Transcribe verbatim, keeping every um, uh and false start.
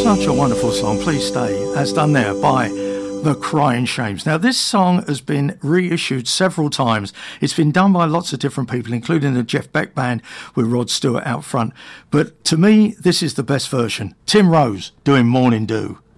Such a wonderful song, Please Stay, as done there by The Crying Shames. Now, this song has been reissued several times. It's been done by lots of different people, including the Jeff Beck Band with Rod Stewart out front. But to me, this is the best version. Tim Rose doing Morning Dew.